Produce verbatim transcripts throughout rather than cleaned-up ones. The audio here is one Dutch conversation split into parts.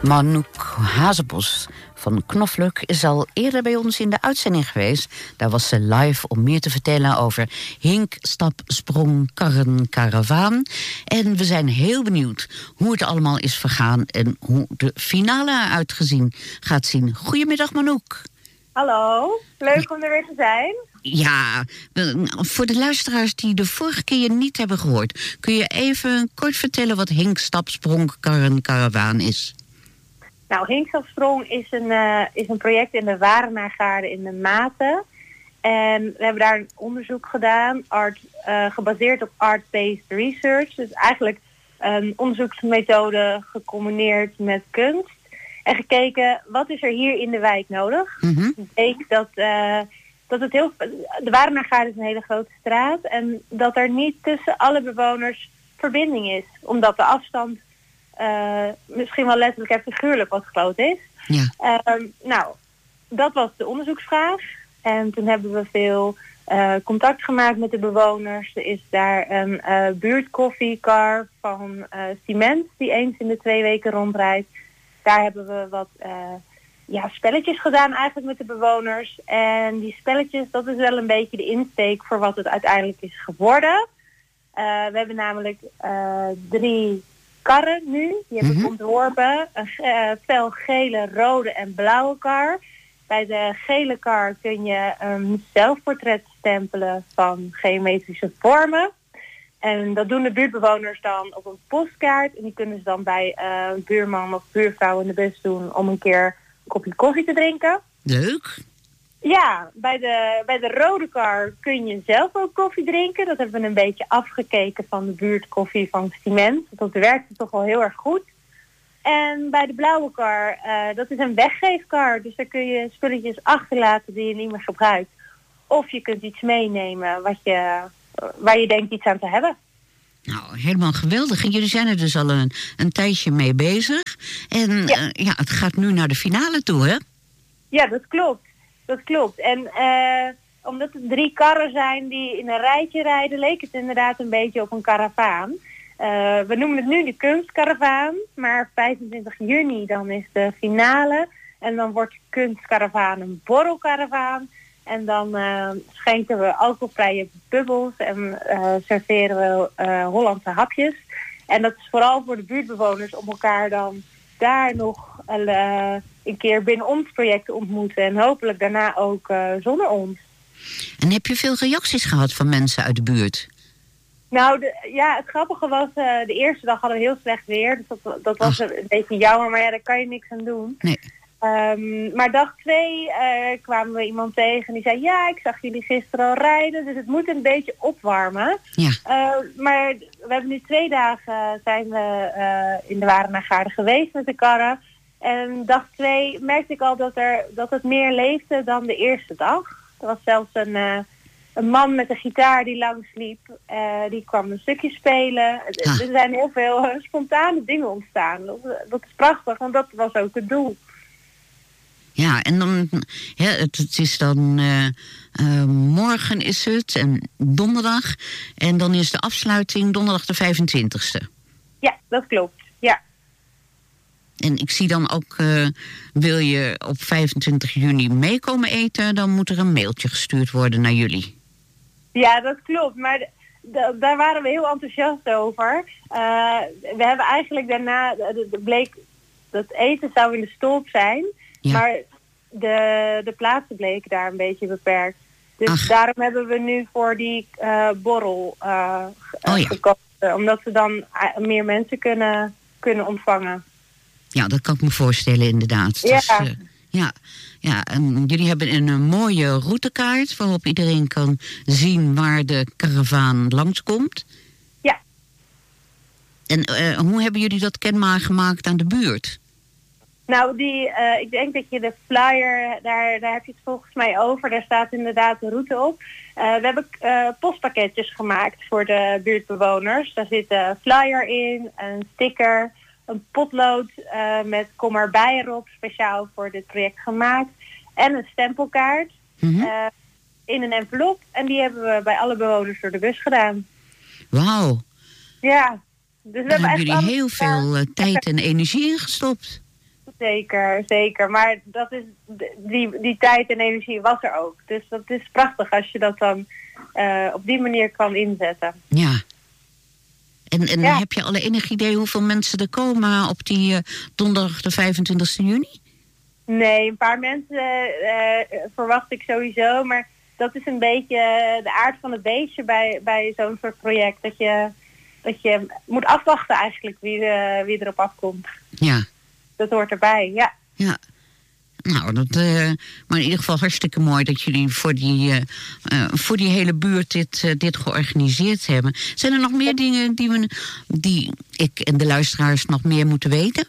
Manouk Hazebos van Knoflook is al eerder bij ons in de uitzending geweest. Daar was ze live om meer te vertellen over Hink, Stap, Sprong, Karren, Karavaan. En we zijn heel benieuwd hoe het allemaal is vergaan en hoe de finale uitgezien gaat zien. Goedemiddag Manouk. Hallo, leuk om er weer te zijn. Ja, voor de luisteraars die de vorige keer je niet hebben gehoord, kun je even kort vertellen wat Hink, Stap, Sprong, Karren, Karavaan is? Nou, Hink, Stap, Sprong is een, uh, is een project in de Warenaargaarden in de Maten. En we hebben daar een onderzoek gedaan, art, uh, gebaseerd op art-based research. Dus eigenlijk een onderzoeksmethode gecombineerd met kunst. En gekeken, wat is er hier in de wijk nodig? Mm-hmm. Ik denk dat, uh, dat het heel... De Warenaargaarden is een hele grote straat. En dat er niet tussen alle bewoners verbinding is. Omdat de afstand uh, misschien wel letterlijk en figuurlijk wat groot is. Ja. Uh, nou, dat was de onderzoeksvraag. En toen hebben we veel uh, contact gemaakt met de bewoners. Er is daar een uh, buurtkoffiekar van uh, Cement die eens in de twee weken rondrijdt. Daar hebben we wat uh, ja, spelletjes gedaan eigenlijk met de bewoners. En die spelletjes, dat is wel een beetje de insteek voor wat het uiteindelijk is geworden. Uh, we hebben namelijk uh, drie karren nu. Die heb ik Mm-hmm. ontworpen. Een uh, fel gele, rode en blauwe kar. Bij de gele kar kun je een zelfportret stempelen van geometrische vormen. En dat doen de buurtbewoners dan op een postkaart. En die kunnen ze dan bij uh, een buurman of buurvrouw in de bus doen om een keer een kopje koffie te drinken. Leuk. Ja, bij de, bij de rode kar kun je zelf ook koffie drinken. Dat hebben we een beetje afgekeken van de buurtkoffie van Cement. Dat werkte toch wel heel erg goed. En bij de blauwe kar, uh, dat is een weggeefkar. Dus daar kun je spulletjes achterlaten die je niet meer gebruikt. Of je kunt iets meenemen wat je... waar je denkt iets aan te hebben. Nou, helemaal geweldig. En jullie zijn er dus al een, een tijdje mee bezig. En ja. Uh, ja, het gaat nu naar de finale toe, hè? Ja, dat klopt. Dat klopt. En uh, omdat het drie karren zijn die in een rijtje rijden, leek het inderdaad een beetje op een karavaan. Uh, we noemen het nu de kunstkaravaan, maar vijfentwintig juni dan is de finale. En dan wordt de kunstkaravaan een borrelkaravaan. En dan uh, schenken we alcoholvrije bubbels en uh, serveren we uh, Hollandse hapjes. En dat is vooral voor de buurtbewoners om elkaar dan daar nog uh, een keer binnen ons project te ontmoeten. En hopelijk daarna ook uh, zonder ons. En heb je veel reacties gehad van mensen uit de buurt? Nou, de, ja, het grappige was, uh, de eerste dag hadden we heel slecht weer. Dus dat, dat was Ach. een beetje jammer, maar ja, daar kan je niks aan doen. Nee. Um, maar dag twee uh, kwamen we iemand tegen die zei, ja, ik zag jullie gisteren al rijden, dus het moet een beetje opwarmen. Ja. Uh, maar we hebben nu twee dagen zijn we uh, in de Warenaargaarden geweest met de karren. En dag twee merkte ik al dat, er, dat het meer leefde dan de eerste dag. Er was zelfs een, uh, een man met een gitaar die langsliep, uh, die kwam een stukje spelen. Ah. Er zijn heel veel uh, spontane dingen ontstaan. Dat, dat is prachtig, want dat was ook het doel. Ja, en dan, ja, het, het is dan, uh, uh, morgen is het, en donderdag. En dan is de afsluiting donderdag de vijfentwintigste. Ja, dat klopt, ja. En ik zie dan ook, uh, wil je op vijfentwintig juni meekomen eten, dan moet er een mailtje gestuurd worden naar jullie. Ja, dat klopt, maar d- d- daar waren we heel enthousiast over. Uh, we hebben eigenlijk daarna, de, de bleek dat eten zou in de stolp zijn. Ja. Maar de, de plaatsen bleken daar een beetje beperkt. Dus Ach. daarom hebben we nu voor die uh, borrel uh, oh, ja. gekozen. Omdat we dan uh, meer mensen kunnen, kunnen ontvangen. Ja, dat kan ik me voorstellen inderdaad. Ja. Dus, uh, ja. Ja, en jullie hebben een, een mooie routekaart waarop iedereen kan zien waar de karavaan langskomt. Ja. En uh, hoe hebben jullie dat kenbaar gemaakt aan de buurt? Nou, die, uh, ik denk dat je de flyer, daar, daar heb je het volgens mij over. Daar staat inderdaad de route op. Uh, we hebben uh, postpakketjes gemaakt voor de buurtbewoners. Daar zit een flyer in, een sticker, een potlood uh, met kom erbij erop, speciaal voor dit project gemaakt. En een stempelkaart mm-hmm. uh, in een envelop. En die hebben we bij alle bewoners door de bus gedaan. Wauw. Ja. Dus we Daar hebben echt jullie heel veel uh, tijd en energie in gestopt. Zeker, zeker. Maar dat is, die, die tijd en energie was er ook. Dus dat is prachtig als je dat dan uh, op die manier kan inzetten. Ja. En, en ja. heb je alle enig idee hoeveel mensen er komen op die uh, donderdag de vijfentwintigste juni? Nee, een paar mensen uh, verwacht ik sowieso. Maar dat is een beetje de aard van het beestje bij, bij zo'n soort project. Dat je, dat je moet afwachten eigenlijk wie, uh, wie erop afkomt. Ja. Dat hoort erbij, ja. Ja. Nou, dat, uh, maar in ieder geval hartstikke mooi dat jullie voor die, uh, uh, voor die hele buurt dit, uh, dit georganiseerd hebben. Zijn er nog meer dingen die, we, die ik en de luisteraars nog meer moeten weten?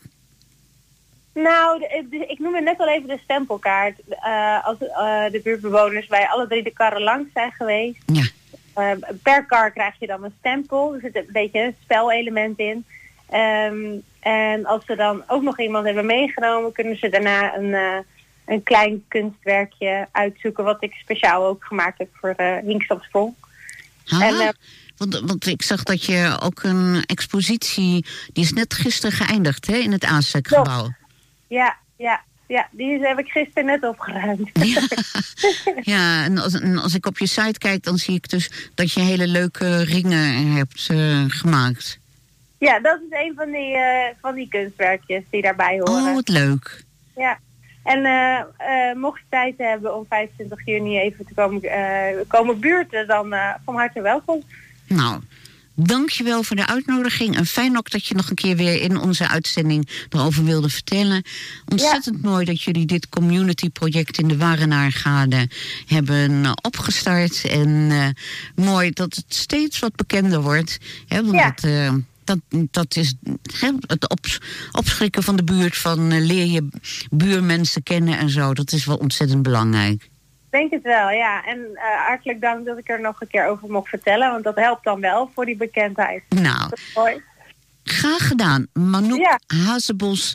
Nou, de, de, ik noemde net al even de stempelkaart. Uh, als uh, de buurtbewoners bij alle drie de karren langs zijn geweest. Ja. Uh, per kar krijg je dan een stempel. Er zit een beetje een spelelement in. Um, en als ze dan ook nog iemand hebben meegenomen, kunnen ze daarna een, uh, een klein kunstwerkje uitzoeken, wat ik speciaal ook gemaakt heb voor uh, Hinkstapsprong. Ah, en, uh, want, want ik zag dat je ook een expositie, die is net gisteren geëindigd, hè, in het A S E C-gebouw. Ja, ja, ja, die heb ik gisteren net opgeruimd. Ja, ja en, als, en als ik op je site kijk, dan zie ik dus dat je hele leuke ringen hebt uh, gemaakt. Ja, dat is een van die, uh, van die kunstwerkjes die daarbij horen. Oh, wat leuk. Ja, en uh, uh, mocht je tijd hebben om vijfentwintig juni even te komen, uh, komen buurten, dan uh, van harte welkom. Nou, dankjewel voor de uitnodiging. En fijn ook dat je nog een keer weer in onze uitzending erover wilde vertellen. Ontzettend ja. mooi dat jullie dit community-project in de Warenaargade hebben opgestart. En uh, mooi dat het steeds wat bekender wordt. Hè, want ja. het, uh, Dat, dat is he, het ops, opschrikken van de buurt, van uh, leer je buurmensen kennen en zo. Dat is wel ontzettend belangrijk. Ik denk het wel, ja. En uh, hartelijk dank dat ik er nog een keer over mocht vertellen. Want dat helpt dan wel voor die bekendheid. Nou, dat is mooi. Graag gedaan. Manouk ja. Hazebos